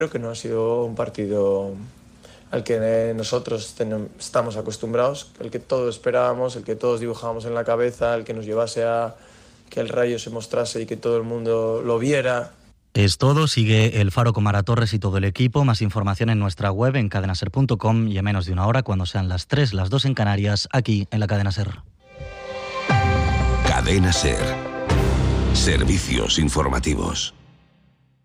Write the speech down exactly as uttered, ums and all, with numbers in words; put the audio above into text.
Creo que no ha sido un partido al que nosotros ten- estamos acostumbrados, el que todos esperábamos, el que todos dibujábamos en la cabeza, el que nos llevase a que el Rayo se mostrase y que todo el mundo lo viera. Es todo, sigue el Faro con Mara Torres y todo el equipo, más información en nuestra web en cadena ser punto com y en menos de una hora, cuando sean las tres, las dos en Canarias, aquí en la Cadena Ser. Cadena Ser. Servicios informativos.